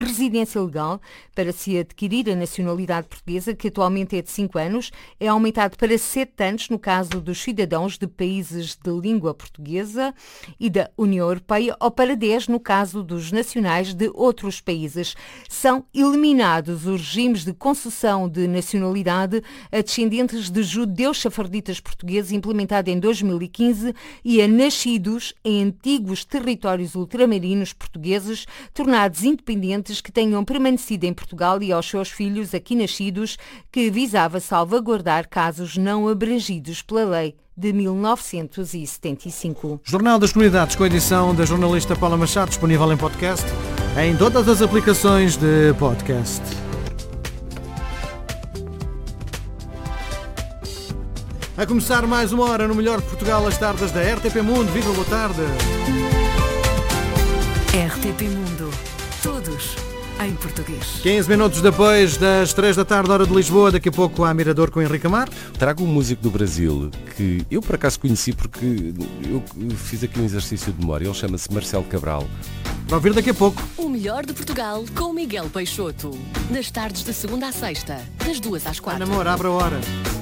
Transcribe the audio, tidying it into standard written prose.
residência legal para se adquirir a nacionalidade portuguesa, que atualmente é de 5 anos, é aumentado para 7 anos no caso dos cidadãos de países de língua portuguesa e da União Europeia, ou para 10 no caso dos nacionais de outros países. São eliminados os regimes de concessão de nacionalidade a descendentes de judeus safarditas portugueses, implementado em 2015, e a nascidos em antigos territórios ultramarinos portugueses, tornados independentes, que tenham permanecido em Portugal, e aos seus filhos aqui nascidos, que visava salvaguardar casos não abrangidos pela lei de 1975. Jornal das Comunidades, com a edição da jornalista Paula Machado, disponível em podcast, em todas as aplicações de podcast. A começar mais uma hora no melhor de Portugal, as tardes da RTP Mundo. Viva, boa tarde! RTP Mundo. Todos em português. 15 minutos depois das 3 da tarde, hora de Lisboa. Daqui a pouco há Mirador com Henrique Amar. Trago um músico do Brasil que eu por acaso conheci porque eu fiz aqui um exercício de memória. Ele chama-se Marcelo Cabral. Para ouvir daqui a pouco. O melhor de Portugal com Miguel Peixoto. Nas tardes de segunda à sexta, das 2 às 4. Amor, abre a hora.